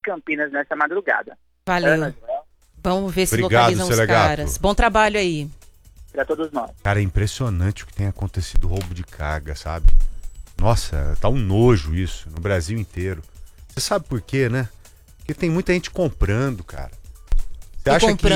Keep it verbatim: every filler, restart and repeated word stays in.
Campinas nessa madrugada. Valeu. Ana, vamos ver se Obrigado, localizam os Selegato. caras. Bom trabalho aí. para todos nós. Cara, é impressionante o que tem acontecido, roubo de carga, sabe? Nossa, tá um nojo isso no Brasil inteiro. Você sabe por quê, né? Porque tem muita gente comprando, cara. Você Tô acha comprando